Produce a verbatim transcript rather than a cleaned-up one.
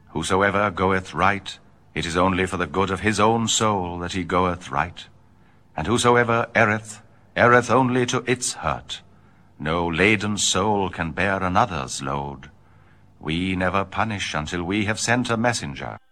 Whosoever goeth right, it is only for the good of his own soul that he goeth right. And whosoever erreth, erreth only to its hurt. No laden soul can bear another's load. We never punish until we have sent a messenger.